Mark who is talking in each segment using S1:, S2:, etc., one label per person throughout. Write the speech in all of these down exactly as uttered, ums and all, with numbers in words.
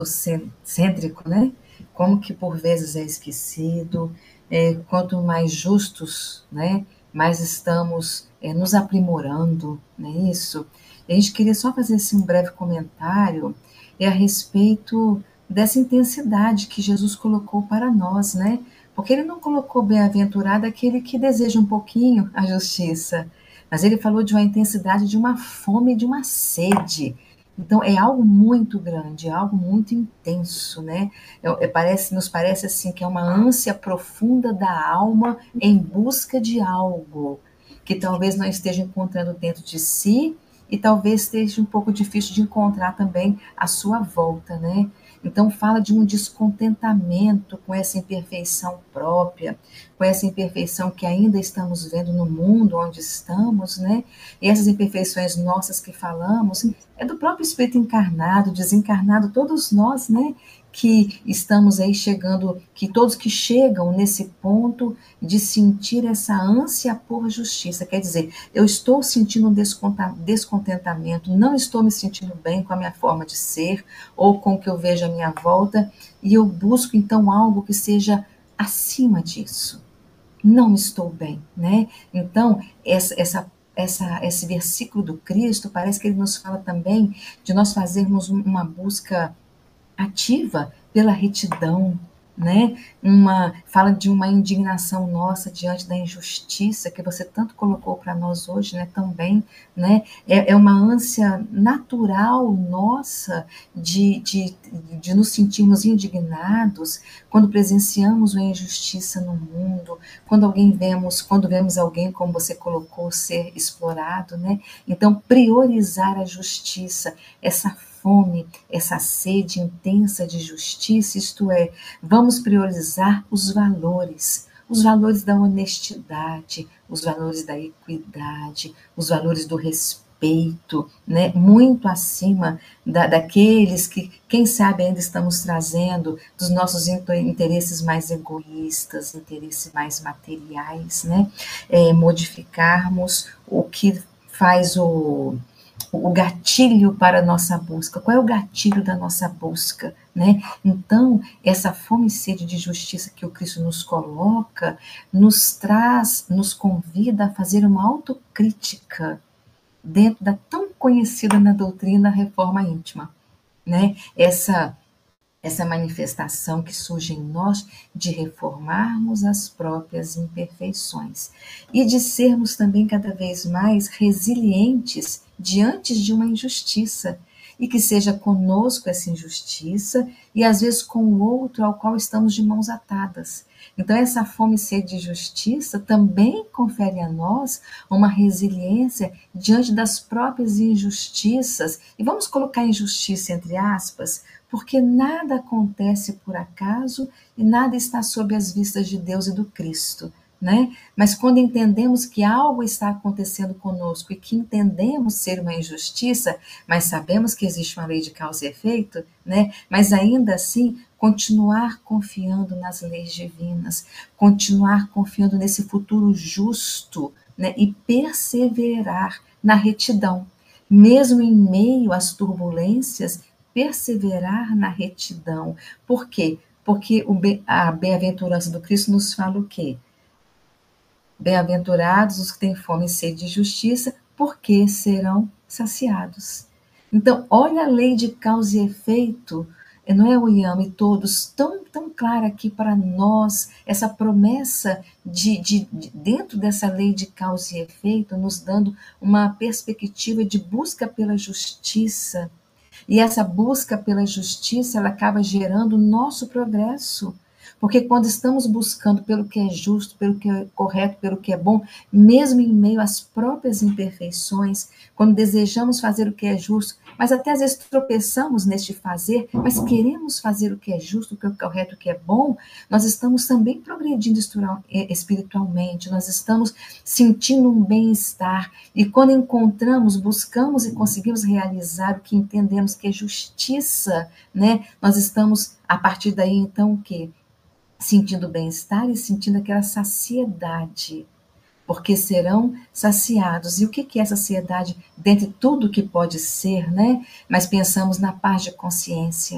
S1: cêntrico, né? Como que por vezes é esquecido, é, quanto mais justos, né? Mais estamos é, nos aprimorando, não é isso? E a gente queria só fazer assim, um breve comentário é, a respeito dessa intensidade que Jesus colocou para nós, né? Porque ele não colocou bem-aventurado aquele que deseja um pouquinho a justiça, mas ele falou de uma intensidade, de uma fome, de uma sede. Então é algo muito grande, é algo muito intenso, né? É, é, parece, nos parece assim que é uma ânsia profunda da alma em busca de algo que talvez não esteja encontrando dentro de si e talvez esteja um pouco difícil de encontrar também à sua volta, né? Então fala de um descontentamento com essa imperfeição própria, com essa imperfeição que ainda estamos vendo no mundo onde estamos, né? E essas imperfeições nossas que falamos é do próprio Espírito encarnado, desencarnado, todos nós, né? Que estamos aí chegando, que todos que chegam nesse ponto de sentir essa ânsia por justiça, quer dizer, eu estou sentindo um descontentamento, não estou me sentindo bem com a minha forma de ser, ou com o que eu vejo à minha volta, e eu busco então algo que seja acima disso. Não estou bem, né? Então, essa, essa essa, esse versículo do Cristo, parece que ele nos fala também de nós fazermos uma busca ativa pela retidão, né? Uma, fala de uma indignação nossa diante da injustiça que você tanto colocou para nós hoje, né? Também, né? É, é uma ânsia natural nossa de, de, de nos sentirmos indignados quando presenciamos uma injustiça no mundo, quando alguém vemos, quando vemos alguém, como você colocou, ser explorado, né? Então, priorizar a justiça, essa fome, essa sede intensa de justiça, isto é, vamos priorizar os valores, os valores da honestidade, os valores da equidade, os valores do respeito, né? Muito acima da, daqueles que, quem sabe, ainda estamos trazendo dos nossos interesses mais egoístas, interesses mais materiais, né? É, modificarmos o que faz o o gatilho para a nossa busca. Qual é o gatilho da nossa busca, né? Então, essa fome e sede de justiça que o Cristo nos coloca, nos traz, nos convida a fazer uma autocrítica dentro da tão conhecida na doutrina reforma íntima, né? Essa essa manifestação que surge em nós de reformarmos as próprias imperfeições e de sermos também cada vez mais resilientes diante de uma injustiça e que seja conosco essa injustiça e às vezes com o outro ao qual estamos de mãos atadas. Então essa fome e sede de justiça também confere a nós uma resiliência diante das próprias injustiças, e vamos colocar injustiça entre aspas, porque nada acontece por acaso e nada está sob as vistas de Deus e do Cristo, né? Mas quando entendemos que algo está acontecendo conosco e que entendemos ser uma injustiça, mas sabemos que existe uma lei de causa e efeito, né? Mas ainda assim continuar confiando nas leis divinas, continuar confiando nesse futuro justo, né? E perseverar na retidão, mesmo em meio às turbulências, perseverar na retidão. Por quê? Porque a bem-aventurança do Cristo nos fala o quê? Bem-aventurados os que têm fome e sede de justiça, porque serão saciados. Então, olha a lei de causa e efeito, não é, William, e todos, tão, tão clara aqui para nós, essa promessa de, de, de, dentro dessa lei de causa e efeito, nos dando uma perspectiva de busca pela justiça. E essa busca pela justiça, ela acaba gerando o nosso progresso. Porque quando estamos buscando pelo que é justo, pelo que é correto, pelo que é bom, mesmo em meio às próprias imperfeições, quando desejamos fazer o que é justo, mas até às vezes tropeçamos neste fazer, mas queremos fazer o que é justo, o que é correto, o que é bom, nós estamos também progredindo espiritualmente, nós estamos sentindo um bem-estar, e quando encontramos, buscamos e conseguimos realizar o que entendemos que é justiça, né? Nós estamos, a partir daí, então, o quê? Sentindo bem-estar e sentindo aquela saciedade, porque serão saciados. E o que é saciedade? Dentre tudo que pode ser, né? Mas pensamos na paz de consciência,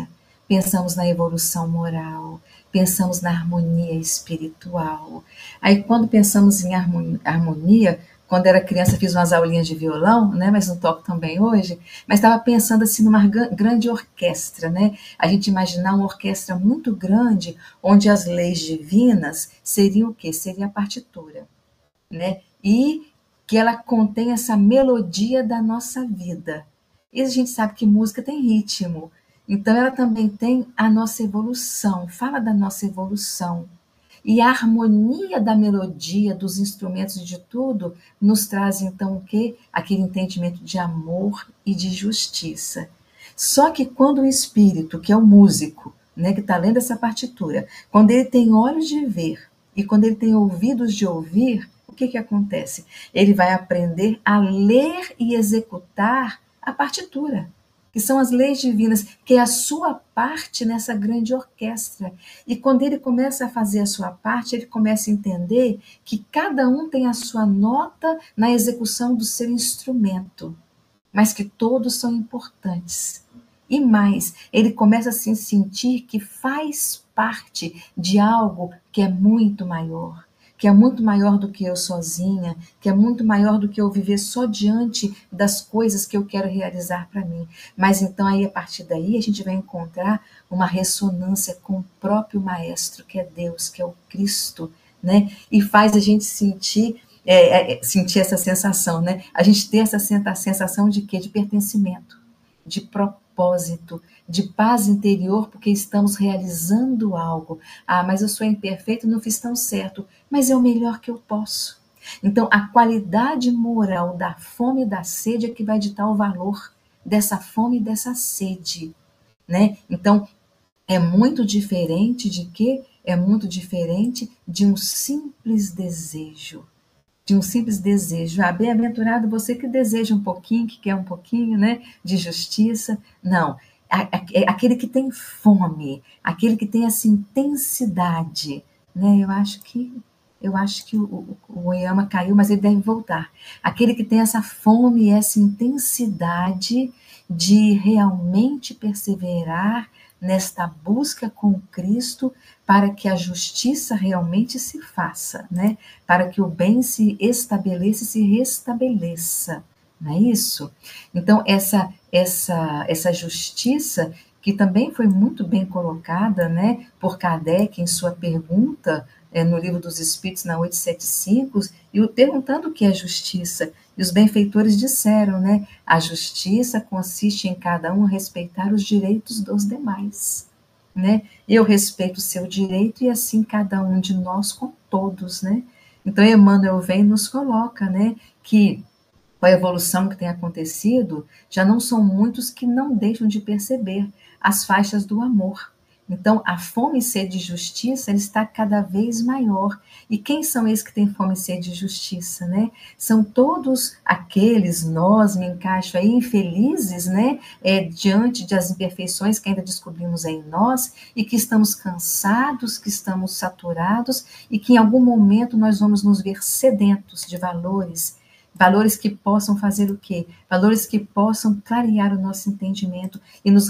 S1: pensamos na evolução moral, pensamos na harmonia espiritual. Aí, quando pensamos em harmonia, quando era criança fiz umas aulinhas de violão, né, mas não toco também hoje, mas estava pensando assim numa grande orquestra, né? A gente imaginar uma orquestra muito grande, onde as leis divinas seriam o quê? Seria a partitura, né? E que ela contém essa melodia da nossa vida. E a gente sabe que música tem ritmo, então ela também tem a nossa evolução, fala da nossa evolução. E a harmonia da melodia, dos instrumentos e de tudo, nos traz então o quê? Aquele entendimento de amor e de justiça. Só que quando o espírito, que é o músico, né, que está lendo essa partitura, quando ele tem olhos de ver e quando ele tem ouvidos de ouvir, o que, que acontece? Ele vai aprender a ler e executar a partitura, que são as leis divinas, que é a sua parte nessa grande orquestra. E quando ele começa a fazer a sua parte, ele começa a entender que cada um tem a sua nota na execução do seu instrumento, mas que todos são importantes. E mais, ele começa a se sentir que faz parte de algo que é muito maior, que é muito maior do que eu sozinha, que é muito maior do que eu viver só diante das coisas que eu quero realizar para mim. Mas então aí, a partir daí, a gente vai encontrar uma ressonância com o próprio Maestro, que é Deus, que é o Cristo, né? E faz a gente sentir, é, é, sentir essa sensação, né? A gente ter essa sensação de quê? De pertencimento, de propósito, de paz interior, porque estamos realizando algo. Ah, mas eu sou imperfeito, não fiz tão certo, mas é o melhor que eu posso. Então, a qualidade moral da fome e da sede é que vai ditar o valor dessa fome e dessa sede, né? Então, é muito diferente de quê? É muito diferente de um simples desejo. De um simples desejo. Ah, bem-aventurado você que deseja um pouquinho, que quer um pouquinho, né, de justiça. Não, aquele que tem fome, aquele que tem essa intensidade, né? Eu acho que eu acho que o, o Oyama caiu, mas ele deve voltar. Aquele que tem essa fome, essa intensidade de realmente perseverar nesta busca com Cristo para que a justiça realmente se faça, né? Para que o bem se estabeleça e se restabeleça, não é isso? Então, essa, essa, essa justiça, que também foi muito bem colocada, né, por Kardec em sua pergunta, é, no Livro dos Espíritos, na oitocentos e setenta e cinco, e perguntando o que é justiça. E os benfeitores disseram, né, a justiça consiste em cada um respeitar os direitos dos demais. Né? Eu respeito o seu direito e assim cada um de nós com todos, né? Então Emmanuel vem e nos coloca, né, que com a evolução que tem acontecido, já não são muitos que não deixam de perceber as faixas do amor. Então, a fome e sede de justiça ele está cada vez maior. E quem são esses que têm fome e sede de justiça, né? São todos aqueles, nós, me encaixo aí, infelizes, né? É, diante das imperfeições que ainda descobrimos em nós e que estamos cansados, que estamos saturados e que em algum momento nós vamos nos ver sedentos de valores, valores que possam fazer o quê? Valores que possam clarear o nosso entendimento e nos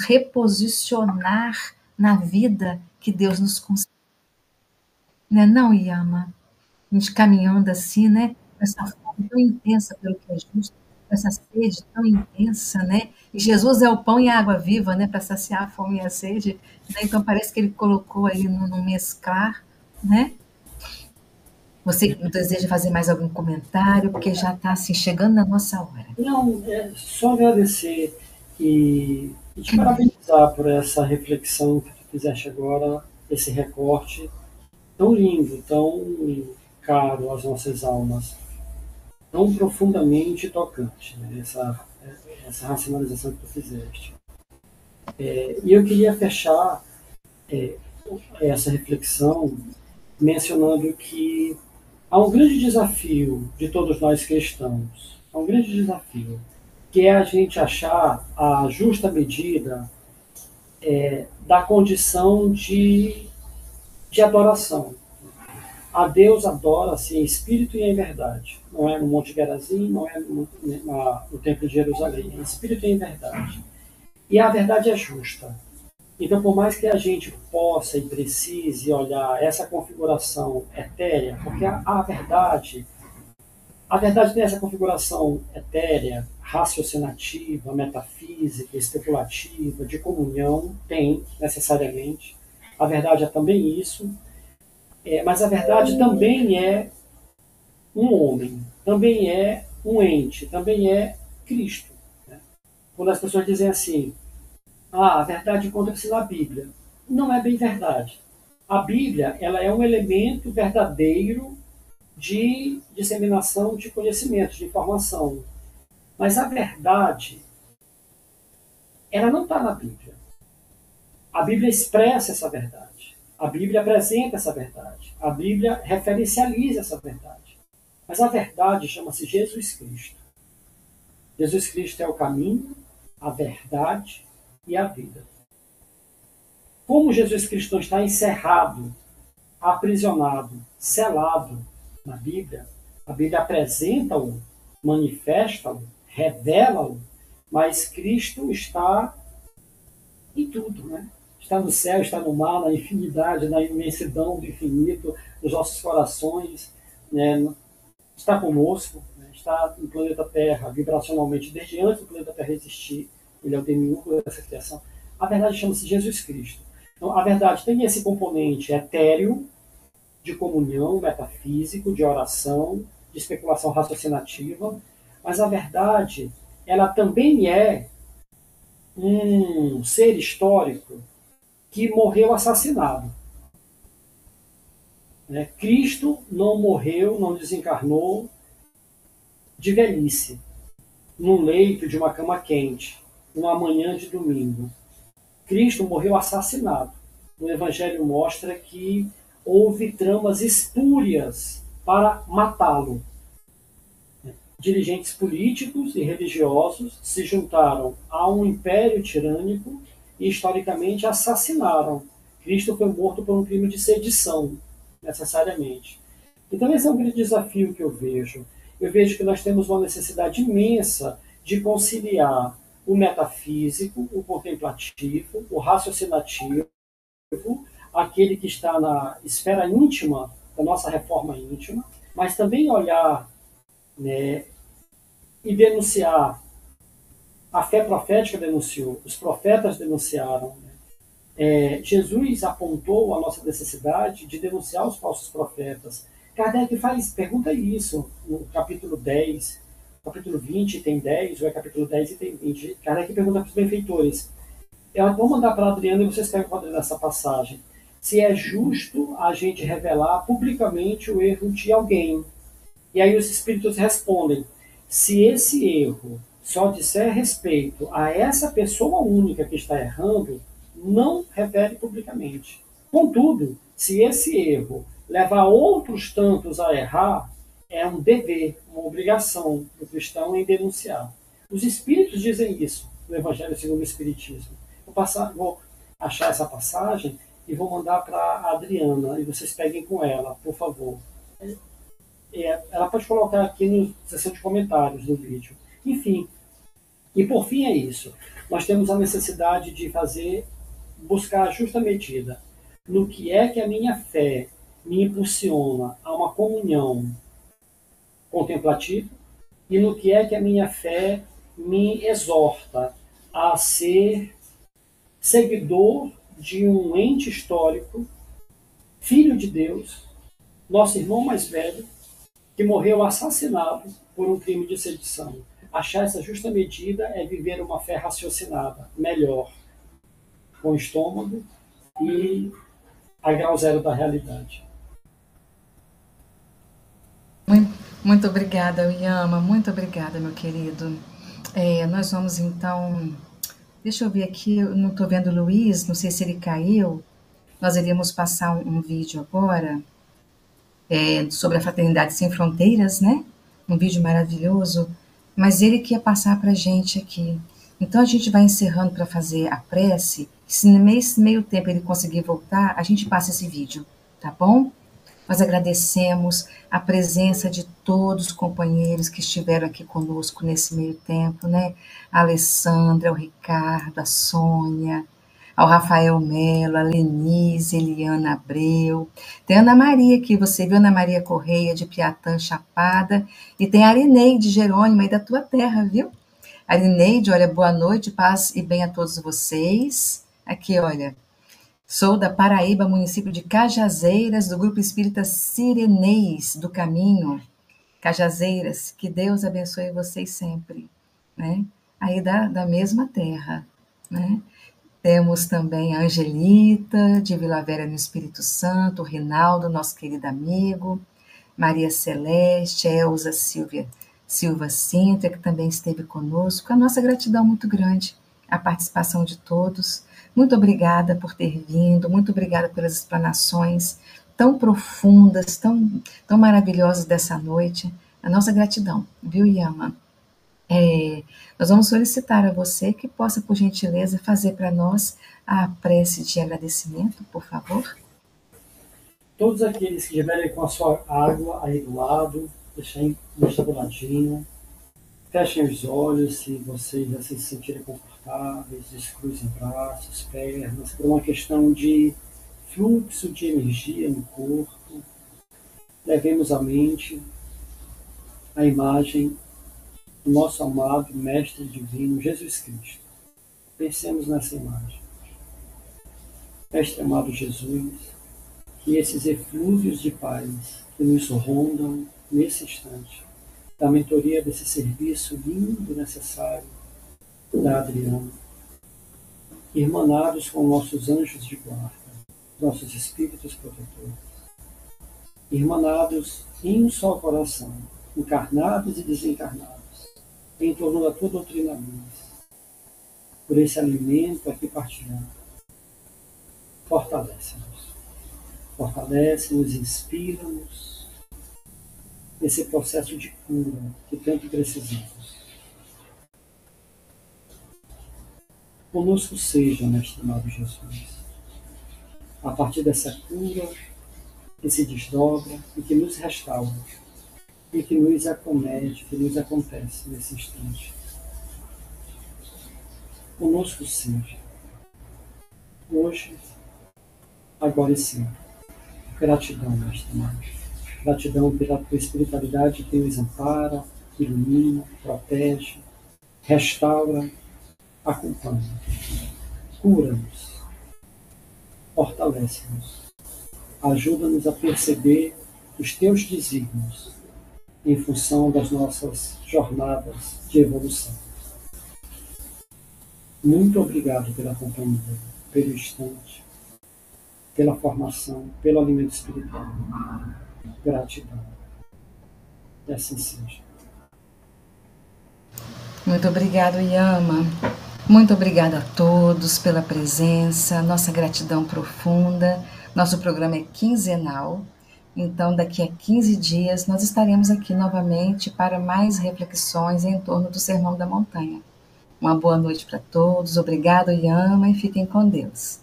S1: reposicionar na vida que Deus nos concede. Né? Não, Yama? A gente caminhando assim, né? Com essa fome tão intensa pelo que é justo, com essa sede tão intensa, né? E Jesus é o pão e a água viva, né? Para saciar a fome e a sede. Né? Então parece que ele colocou aí no, no mesclar, né? Você deseja fazer mais algum comentário? Porque já está assim, chegando na nossa hora.
S2: Não, é só agradecer e, e te parabenizar por essa reflexão que tu fizeste agora, esse recorte tão lindo, tão caro às nossas almas, tão profundamente tocante, né? essa, essa racionalização que tu fizeste. É, e eu queria fechar é, essa reflexão mencionando que há um grande desafio de todos nós cristãos, há um grande desafio, que é a gente achar a justa medida é, da condição de, de adoração. A Deus adora-se em espírito e em verdade. Não é no Monte Gerazim, não é no, na, no Templo de Jerusalém. É em espírito e em verdade. E a verdade é justa. Então, por mais que a gente possa e precise olhar essa configuração etérea, porque a, a verdade, a verdade tem essa configuração etérea, raciocinativa, metafísica, especulativa, de comunhão, tem necessariamente. A verdade é também isso, é, mas a verdade também é um homem, também é um ente, também é Cristo. Né? Quando as pessoas dizem assim, ah, a verdade encontra-se na Bíblia. Não é bem verdade. A Bíblia, ela é um elemento verdadeiro de disseminação de conhecimento, de informação. Mas a verdade, ela não está na Bíblia. A Bíblia expressa essa verdade. A Bíblia apresenta essa verdade. A Bíblia referencializa essa verdade. Mas a verdade chama-se Jesus Cristo. Jesus Cristo é o caminho, a verdade e a vida. Como Jesus Cristo está encerrado, aprisionado, selado na Bíblia, a Bíblia apresenta-o, manifesta-o, revela-o, mas Cristo está em tudo, né? Está no céu, está no mar, na infinidade, na imensidão do infinito, nos nossos corações, né? Está conosco, né? Está no planeta Terra, vibracionalmente, desde antes do planeta Terra existir, ele é o demiurgo dessa criação. A verdade chama-se Jesus Cristo. Então, a verdade tem esse componente etéreo, de comunhão, metafísico, de oração, de especulação raciocinativa, mas a verdade, ela também é um ser histórico que morreu assassinado. Né? Cristo não morreu, não desencarnou de velhice, num leito de uma cama quente, numa manhã de domingo. Cristo morreu assassinado. O Evangelho mostra que houve tramas espúrias para matá-lo. Dirigentes políticos e religiosos se juntaram a um império tirânico e, historicamente, assassinaram. Cristo foi morto por um crime de sedição, necessariamente. Então, esse é um grande desafio que eu vejo. Eu vejo que nós temos uma necessidade imensa de conciliar o metafísico, o contemplativo, o raciocinativo, aquele que está na esfera íntima da nossa reforma íntima, mas também olhar, né, e denunciar. A fé profética denunciou, os profetas denunciaram. Né? É, Jesus apontou a nossa necessidade de denunciar os falsos profetas. Kardec faz, pergunta isso no capítulo dez, capítulo vinte tem dez, ou é capítulo dez e tem vinte. Kardec pergunta para os benfeitores. Eu vou mandar para a Adriana e vocês pegam o quadro dessa passagem. Se é justo a gente revelar publicamente o erro de alguém. E aí os espíritos respondem, se esse erro só disser respeito a essa pessoa única que está errando, não revele publicamente. Contudo, se esse erro leva outros tantos a errar, é um dever, uma obrigação do cristão em denunciar. Os espíritos dizem isso no Evangelho segundo o Espiritismo. Vou, passar, vou achar essa passagem e vou mandar para a Adriana, e vocês peguem com ela, por favor. É, ela pode colocar aqui na seção de comentários do vídeo. Enfim, e por fim é isso. Nós temos a necessidade de fazer, buscar a justa medida no que é que a minha fé me impulsiona a uma comunhão contemplativa e no que é que a minha fé me exorta a ser seguidor de um ente histórico, filho de Deus, nosso irmão mais velho, que morreu assassinado por um crime de sedição. Achar essa justa medida é viver uma fé raciocinada, melhor, com estômago e a grau zero da realidade.
S1: Muito, muito obrigada, Oyama, muito obrigada, meu querido. É, nós vamos então, deixa eu ver aqui, eu não estou vendo o Luiz, não sei se ele caiu. Nós iríamos passar um, um vídeo agora é, sobre a Fraternidade Sem Fronteiras, né? Um vídeo maravilhoso, mas ele que ia passar para a gente aqui. Então a gente vai encerrando para fazer a prece. Se nesse meio tempo ele conseguir voltar, a gente passa esse vídeo, tá bom? Nós agradecemos a presença de todos os companheiros que estiveram aqui conosco nesse meio tempo, né? A Alessandra, o Ricardo, a Sônia, ao Rafael Melo, a Lenise, Eliana Abreu. Tem a Ana Maria aqui, você viu, Ana Maria Correia, de Piatã, Chapada. E tem a Arineide Jerônimo, aí da tua terra, viu? Arineide, olha, boa noite, paz e bem a todos vocês. Aqui, olha, sou da Paraíba, município de Cajazeiras, do Grupo Espírita Sirenês do Caminho. Cajazeiras, que Deus abençoe vocês sempre, né? Aí da, da mesma terra, né? Temos também a Angelita, de Vila Velha no Espírito Santo, o Rinaldo, nosso querido amigo, Maria Celeste, Elza Silvia, Silva Sintra, que também esteve conosco. A nossa gratidão muito grande, a participação de todos. Muito obrigada por ter vindo, muito obrigada pelas explanações tão profundas, tão, tão maravilhosas dessa noite. A nossa gratidão, viu, Yama? É, nós vamos solicitar a você que possa, por gentileza, fazer para nós a prece de agradecimento, por favor.
S2: Todos aqueles que estiverem com a sua água aí do lado, deixem do ladinho, fechem os olhos se vocês já se sentirem confortáveis, descruzem braços, pernas, por uma questão de fluxo de energia no corpo. Levemos à mente a imagem do nosso amado Mestre Divino Jesus Cristo. Pensemos nessa imagem. Mestre amado Jesus, que esses eflúvios de paz que nos rondam nesse instante, da mentoria desse serviço lindo e necessário da Adriana, irmanados com nossos anjos de guarda, nossos espíritos protetores, irmanados em um só coração, encarnados e desencarnados, em torno da tua doutrina luz, por esse alimento aqui partilhado. Fortalece-nos, fortalece-nos, inspira-nos nesse processo de cura que tanto precisamos. Conosco seja, Mestre amado Jesus, a partir dessa cura que se desdobra e que nos restaura, e que nos acomete, que nos acontece nesse instante. Conosco seja, hoje, agora e sempre. Gratidão, Mestre amado. Gratidão pela tua espiritualidade que nos ampara, ilumina, protege, restaura, acompanha, cura-nos, fortalece-nos, ajuda-nos a perceber os teus desígnios em função das nossas jornadas de evolução. Muito obrigado pela companhia, pelo instante, pela formação, pelo alimento espiritual. Gratidão. E assim seja.
S1: Muito obrigado, Yama. Muito obrigada a todos pela presença, nossa gratidão profunda. Nosso programa é quinzenal, então daqui a quinze dias nós estaremos aqui novamente para mais reflexões em torno do Sermão da Montanha. Uma boa noite para todos, obrigado, Yama, e fiquem com Deus.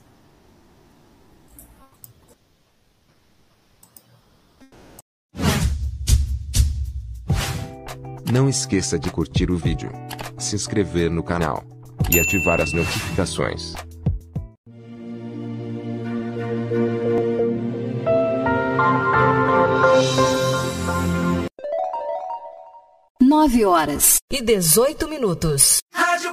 S3: Não esqueça de curtir o vídeo, se inscrever no canal e ativar as notificações.
S4: Nove horas e dezoito minutos.